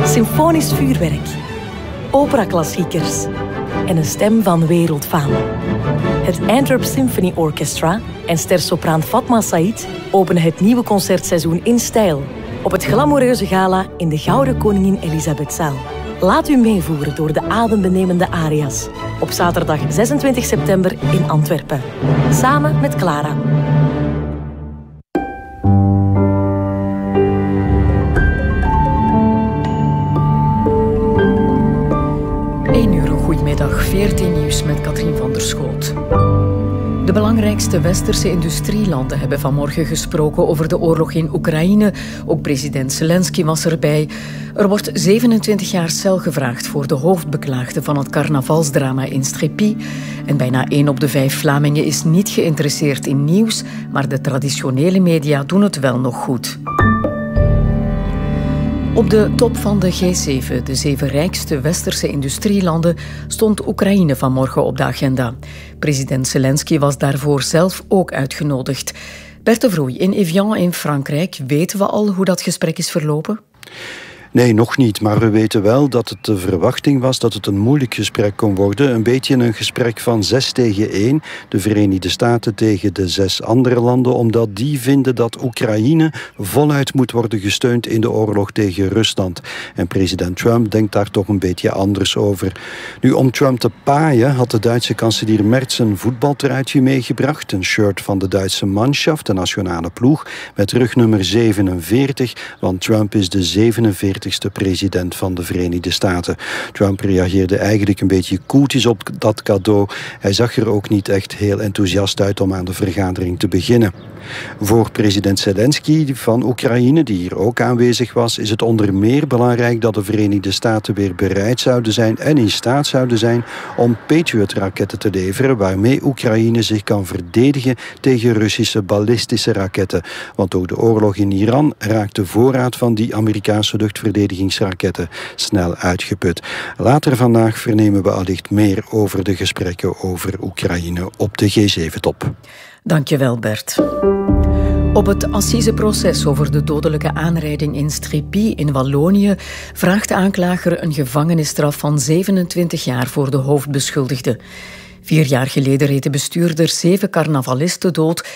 Symfonisch vuurwerk, operaklassiekers en een stem van wereldfaam. Het Antwerp Symphony Orchestra en stersopraan Fatma Said openen het nieuwe concertseizoen in stijl op het glamoureuze gala in de Gouden Koningin Elisabethzaal. Laat u meevoeren door de adembenemende aria's op zaterdag 26 september in Antwerpen. Samen met Clara. Goedemiddag, 14 nieuws met Katrien van der Schoot. De belangrijkste westerse industrielanden hebben vanmorgen gesproken over de oorlog in Oekraïne. Ook president Zelensky was erbij. Er wordt 27 jaar cel gevraagd voor de hoofdbeklaagde van het carnavalsdrama in Střepy. En bijna 1 op de 5 Vlamingen is niet geïnteresseerd in nieuws, maar de traditionele media doen het wel nog goed. Op de top van de G7, de 7 rijkste westerse industrielanden, stond Oekraïne vanmorgen op de agenda. President Zelensky was daarvoor zelf ook uitgenodigd. Bert de Vroei, in Evian in Frankrijk, weten we al hoe dat gesprek is verlopen? Nee, nog niet. Maar we weten wel dat het de verwachting was dat het een moeilijk gesprek kon worden. Een beetje een gesprek van 6 tegen 1. De Verenigde Staten tegen de 6 andere landen. Omdat die vinden dat Oekraïne voluit moet worden gesteund in de oorlog tegen Rusland. En president Trump denkt daar toch een beetje anders over. Nu, om Trump te paaien had de Duitse kanselier Merz een voetbaltruitje meegebracht. Een shirt van de Duitse Mannschaft, de nationale ploeg, met rugnummer 47. Want Trump is de 47ste president van de Verenigde Staten. Trump reageerde eigenlijk een beetje koeltjes op dat cadeau. Hij zag er ook niet echt heel enthousiast uit om aan de vergadering te beginnen. Voor president Zelensky van Oekraïne, die hier ook aanwezig was, is het onder meer belangrijk dat de Verenigde Staten weer bereid zouden zijn en in staat zouden zijn om Patriot-raketten te leveren, waarmee Oekraïne zich kan verdedigen tegen Russische ballistische raketten. Want ook de oorlog in Iran raakt de voorraad van die Amerikaanse luchtverdedigingsraketten snel uitgeput. Later vandaag vernemen we allicht meer over de gesprekken over Oekraïne op de G7-top. Dankjewel, Bert. Op het assiseproces over de dodelijke aanrijding in Střepy in Wallonië vraagt de aanklager een gevangenisstraf van 27 jaar voor de hoofdbeschuldigde. 4 jaar geleden reed de bestuurder 7 carnavalisten dood,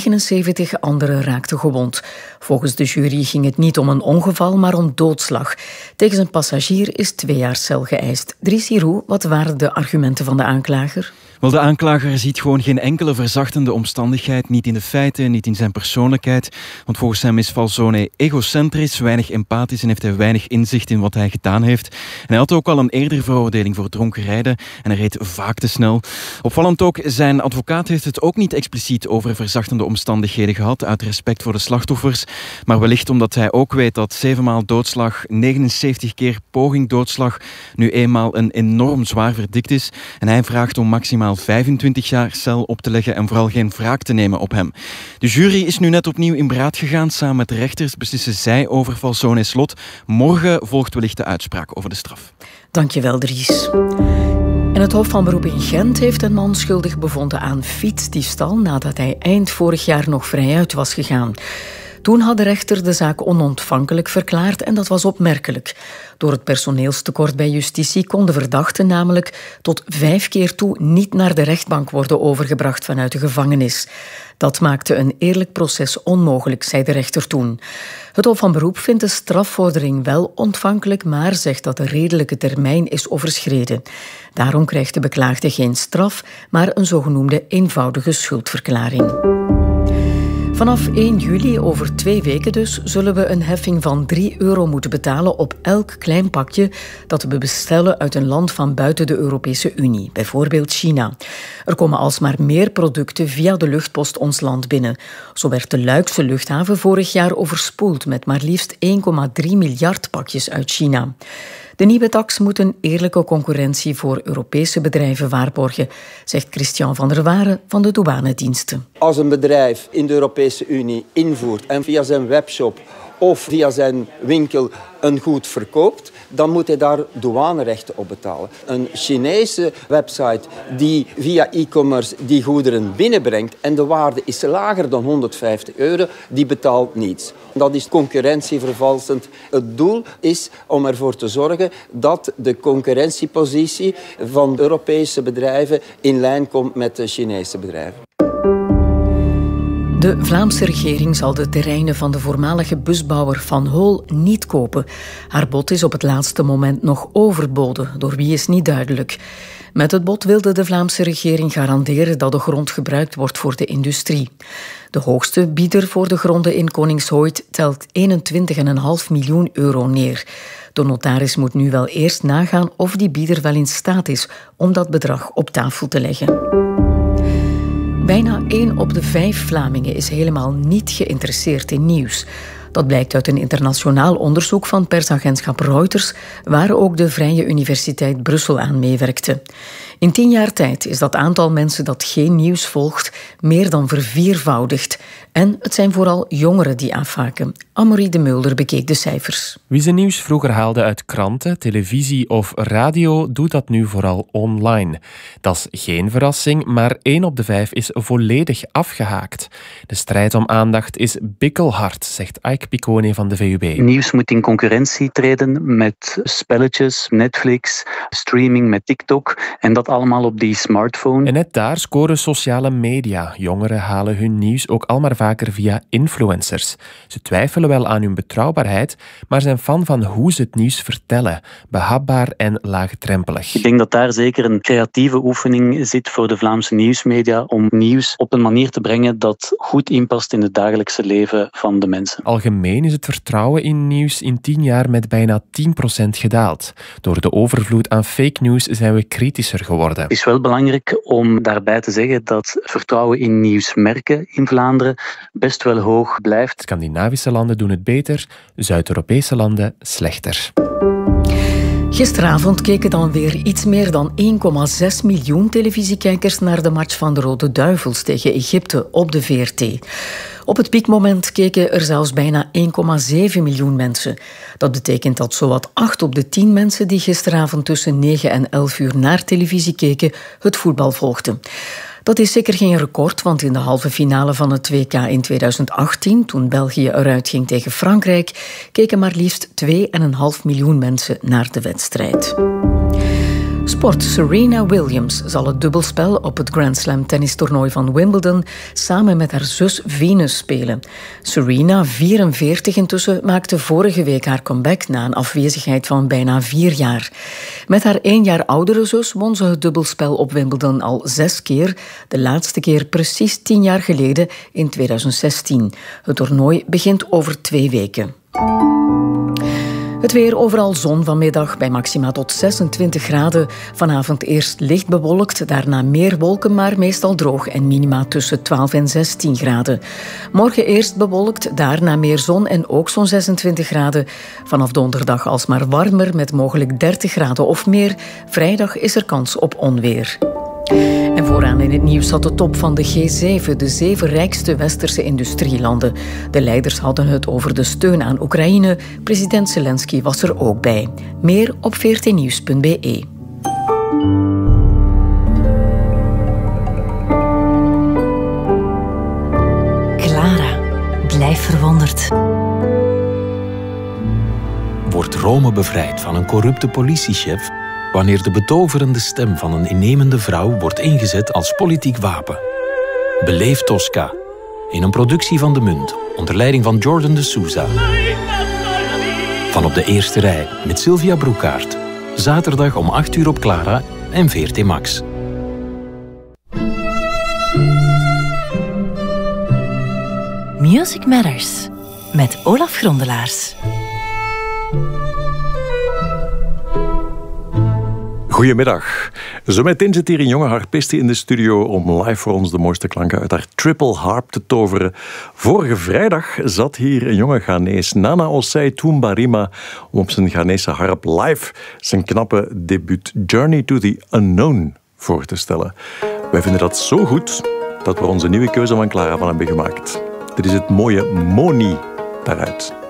79 anderen raakten gewond. Volgens de jury ging het niet om een ongeval, maar om doodslag. Tegen zijn passagier is 2 jaar cel geëist. Dries Hierou, wat waren de argumenten van de aanklager? Wel, de aanklager ziet gewoon geen enkele verzachtende omstandigheid, niet in de feiten, niet in zijn persoonlijkheid. Want volgens hem is Falzone egocentrisch, weinig empathisch en heeft hij weinig inzicht in wat hij gedaan heeft. En hij had ook al een eerdere veroordeling voor dronken rijden en hij reed vaak te snel. Opvallend ook, zijn advocaat heeft het ook niet expliciet over verzachtende omstandigheden gehad, uit respect voor de slachtoffers. Maar wellicht omdat hij ook weet dat 7 maal doodslag, 79 keer poging doodslag, nu eenmaal een enorm zwaar verdikt is. En hij vraagt om maximaal 25 jaar cel op te leggen en vooral geen wraak te nemen op hem. De jury is nu net opnieuw in beraad gegaan. Samen met de rechters beslissen zij over Falzone's lot. Morgen volgt wellicht de uitspraak over de straf. Dankjewel, Dries. En het Hof van Beroep in Gent heeft een man schuldig bevonden aan fietsdiefstal nadat hij eind vorig jaar nog vrijuit was gegaan. Toen had de rechter de zaak onontvankelijk verklaard en dat was opmerkelijk. Door het personeelstekort bij justitie kon de verdachte namelijk tot 5 keer toe niet naar de rechtbank worden overgebracht vanuit de gevangenis. Dat maakte een eerlijk proces onmogelijk, zei de rechter toen. Het Hof van Beroep vindt de strafvordering wel ontvankelijk, maar zegt dat de redelijke termijn is overschreden. Daarom krijgt de beklaagde geen straf, maar een zogenoemde eenvoudige schuldverklaring. Vanaf 1 juli, over 2 weken dus, zullen we een heffing van €3 moeten betalen op elk klein pakje dat we bestellen uit een land van buiten de Europese Unie, bijvoorbeeld China. Er komen alsmaar meer producten via de luchtpost ons land binnen. Zo werd de Luikse luchthaven vorig jaar overspoeld met maar liefst 1,3 miljard pakjes uit China. De nieuwe tax moet een eerlijke concurrentie voor Europese bedrijven waarborgen, zegt Christian van der Waren van de douanediensten. Als een bedrijf in de Europese Unie invoert en via zijn webshop of via zijn winkel een goed verkoopt, dan moet hij daar douanerechten op betalen. Een Chinese website die via e-commerce die goederen binnenbrengt en de waarde is lager dan €150, die betaalt niets. Dat is concurrentievervalsend. Het doel is om ervoor te zorgen dat de concurrentiepositie van Europese bedrijven in lijn komt met de Chinese bedrijven. De Vlaamse regering zal de terreinen van de voormalige busbouwer Van Hool niet kopen. Haar bod is op het laatste moment nog overboden, door wie is niet duidelijk. Met het bod wilde de Vlaamse regering garanderen dat de grond gebruikt wordt voor de industrie. De hoogste bieder voor de gronden in Koningshooit telt €21,5 miljoen neer. De notaris moet nu wel eerst nagaan of die bieder wel in staat is om dat bedrag op tafel te leggen. Bijna 1 op de 5 Vlamingen is helemaal niet geïnteresseerd in nieuws. Dat blijkt uit een internationaal onderzoek van persagentschap Reuters, waar ook de Vrije Universiteit Brussel aan meewerkte. In 10 jaar tijd is dat aantal mensen dat geen nieuws volgt meer dan verviervoudigd. En het zijn vooral jongeren die afhaken. Amory de Mulder bekeek de cijfers. Wie zijn nieuws vroeger haalde uit kranten, televisie of radio, doet dat nu vooral online. Dat is geen verrassing, maar 1 op de 5 is volledig afgehaakt. De strijd om aandacht is bikkelhard, zegt Ike Piccone van de VUB. Nieuws moet in concurrentie treden met spelletjes, Netflix, streaming met TikTok en dat allemaal op die smartphone. En net daar scoren sociale media. Jongeren halen hun nieuws ook al maar vaker via influencers. Ze twijfelen wel aan hun betrouwbaarheid, maar zijn fan van hoe ze het nieuws vertellen. Behapbaar en laagdrempelig. Ik denk dat daar zeker een creatieve oefening zit voor de Vlaamse nieuwsmedia om nieuws op een manier te brengen dat goed inpast in het dagelijkse leven van de mensen. Algemeen is het vertrouwen in nieuws in 10 jaar met bijna 10% gedaald. Door de overvloed aan fake news zijn we kritischer geworden. Het is wel belangrijk om daarbij te zeggen dat vertrouwen in nieuwsmerken in Vlaanderen best wel hoog blijft. Scandinavische landen doen het beter, Zuid-Europese landen slechter. Gisteravond keken dan weer iets meer dan 1,6 miljoen televisiekijkers naar de match van de Rode Duivels tegen Egypte op de VRT. Op het piekmoment keken er zelfs bijna 1,7 miljoen mensen. Dat betekent dat zowat 8 op de 10 mensen die gisteravond tussen 9 en 11 uur naar televisie keken, het voetbal volgden. Dat is zeker geen record, want in de halve finale van het WK in 2018, toen België eruit ging tegen Frankrijk, keken maar liefst 2,5 miljoen mensen naar de wedstrijd. Sport. Serena Williams zal het dubbelspel op het Grand Slam tennistoernooi van Wimbledon samen met haar zus Venus spelen. Serena, 44 intussen, maakte vorige week haar comeback na een afwezigheid van bijna 4 jaar. Met haar 1 jaar oudere zus won ze het dubbelspel op Wimbledon al 6 keer. De laatste keer precies 10 jaar geleden in 2016. Het toernooi begint over 2 weken. Het weer, overal zon vanmiddag bij maxima tot 26 graden. Vanavond eerst licht bewolkt, daarna meer wolken, maar meestal droog en minima tussen 12 en 16 graden. Morgen eerst bewolkt, daarna meer zon en ook zo'n 26 graden. Vanaf donderdag alsmaar warmer met mogelijk 30 graden of meer. Vrijdag is er kans op onweer. En vooraan in het nieuws zat de top van de G7, de 7 rijkste westerse industrielanden. De leiders hadden het over de steun aan Oekraïne. President Zelensky was er ook bij. Meer op vrtnieuws.be. Clara, blijf verwonderd. Wordt Rome bevrijd van een corrupte politiechef wanneer de betoverende stem van een innemende vrouw wordt ingezet als politiek wapen. Beleef Tosca. In een productie van De Munt, onder leiding van Jordan de Souza. Van op de eerste rij met Sylvia Broekaert. Zaterdag om 8 uur op Clara en VRT Max. Music Matters met Olaf Grondelaars. Goedemiddag. Zometeen zit hier een jonge harpiste in de studio om live voor ons de mooiste klanken uit haar triple harp te toveren. Vorige vrijdag zat hier een jonge Ghanees, Nana Osei Toombarima, om op zijn Ghanese harp live zijn knappe debuut Journey to the Unknown voor te stellen. Wij vinden dat zo goed dat we onze nieuwe keuze van Clara van hebben gemaakt. Dit is het mooie Moni daaruit.